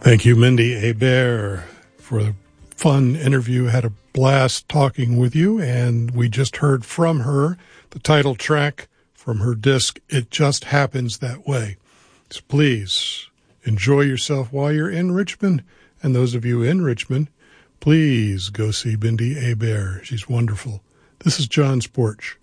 Thank you, Mindy Hebert, for a fun interview. Had a blast talking with you, and we just heard from her the title track from her disc, It Just Happens That Way. So please enjoy yourself while you're in Richmond, and those of you in Richmond, please go see Mindy Hebert. She's wonderful. This is John's Porch.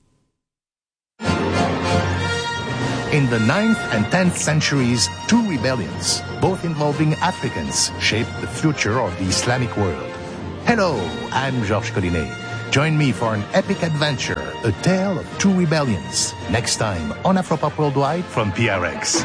In the 9th and 10th centuries, two rebellions, both involving Africans, shaped the future of the Islamic world. Hello, I'm Georges Collinet. Join me for an epic adventure, a tale of two rebellions, next time on Afropop Worldwide from PRX.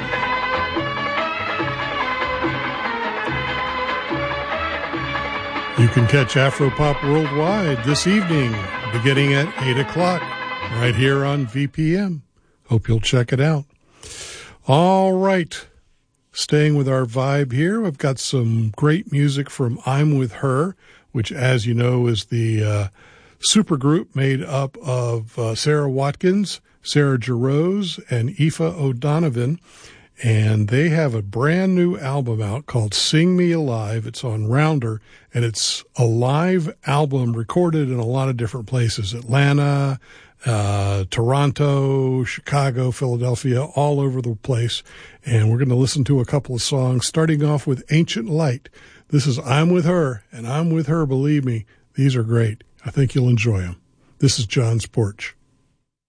You can catch Afropop Worldwide this evening, beginning at 8 o'clock, right here on VPM. Hope you'll check it out. All right. Staying with our vibe here, we've got some great music from I'm With Her, which, as you know, is the supergroup made up of Sarah Watkins, Sarah Jarosz, and Aoife O'Donovan. And they have a brand new album out called Sing Me Alive. It's on Rounder, and it's a live album recorded in a lot of different places. Atlanta, Toronto, Chicago, Philadelphia, all over the place. And we're going to listen to a couple of songs, starting off with Ancient Light. This is I'm With Her, and I'm With Her, believe me. These are great. I think you'll enjoy them. This is John's Porch.